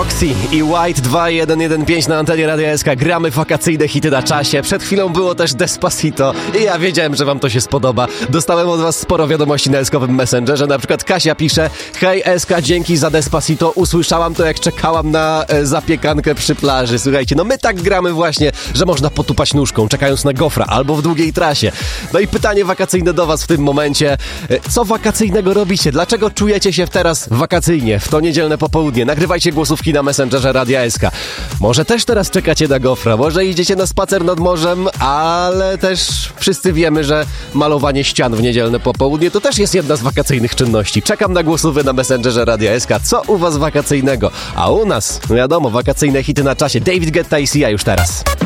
Roxy i White 2115 na antenie Radia SK. Gramy wakacyjne hity na czasie. Przed chwilą było też Despacito i ja wiedziałem, że wam to się spodoba. Dostałem od was sporo wiadomości na SK-owym Messengerze. Na przykład Kasia pisze: hej SK, dzięki za Despacito. Usłyszałam to, jak czekałam na zapiekankę przy plaży. Słuchajcie, no my tak gramy właśnie, że można potupać nóżką, czekając na gofra albo w długiej trasie. No i pytanie wakacyjne do was w tym momencie. Co wakacyjnego robicie? Dlaczego czujecie się teraz wakacyjnie w to niedzielne popołudnie? Nagrywajcie głosówki na Messengerze Radia SK. Może też teraz czekacie na gofra, może idziecie na spacer nad morzem, ale też wszyscy wiemy, że malowanie ścian w niedzielne popołudnie to też jest jedna z wakacyjnych czynności. Czekam na głosówy na Messengerze Radia SK. Co u was wakacyjnego? A u nas, no wiadomo, wakacyjne hity na czasie. David Guetta i Sia już teraz.